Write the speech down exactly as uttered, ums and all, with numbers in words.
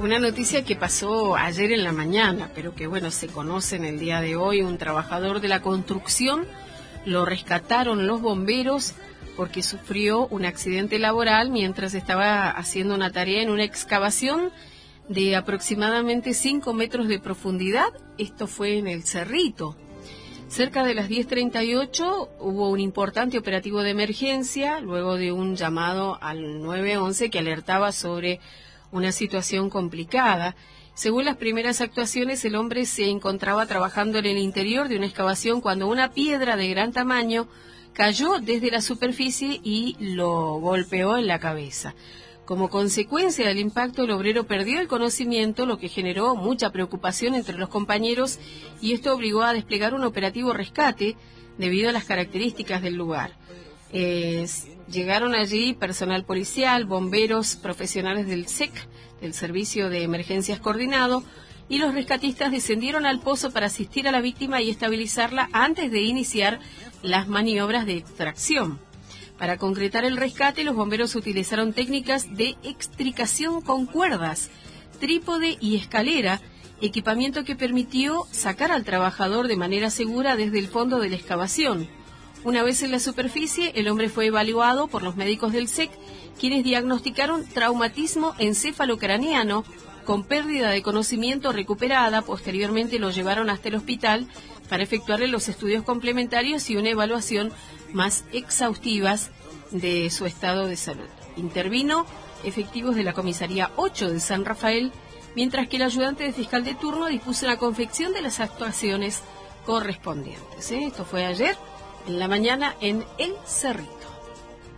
una noticia que pasó ayer en la mañana, pero que bueno, se conoce en el día de hoy. Un trabajador de la construcción lo rescataron los bomberos porque sufrió un accidente laboral mientras estaba haciendo una tarea en una excavación de aproximadamente cinco metros de profundidad. Esto fue en el Cerrito. Cerca de las diez treinta y ocho hubo un importante operativo de emergencia luego de un llamado al nueve once que alertaba sobre una situación complicada. Según las primeras actuaciones, el hombre se encontraba trabajando en el interior de una excavación cuando una piedra de gran tamaño cayó desde la superficie y lo golpeó en la cabeza. Como consecuencia del impacto, el obrero perdió el conocimiento, lo que generó mucha preocupación entre los compañeros, y esto obligó a desplegar un operativo rescate debido a las características del lugar. Eh, llegaron allí personal policial, bomberos, profesionales del S E C, del Servicio de Emergencias Coordinado, y los rescatistas descendieron al pozo para asistir a la víctima y estabilizarla antes de iniciar las maniobras de extracción. Para concretar el rescate, los bomberos utilizaron técnicas de extricación con cuerdas, trípode y escalera, equipamiento que permitió sacar al trabajador de manera segura desde el fondo de la excavación. Una vez en la superficie, el hombre fue evaluado por los médicos del S E C, quienes diagnosticaron traumatismo encefalocraneano con pérdida de conocimiento recuperada. Posteriormente lo llevaron hasta el hospital para efectuarle los estudios complementarios y una evaluación más exhaustivas de su estado de salud. Intervino efectivos de la Comisaría ocho de San Rafael, mientras que el ayudante de fiscal de turno dispuso la confección de las actuaciones correspondientes. ¿eh? Esto fue ayer en la mañana en El Cerrito.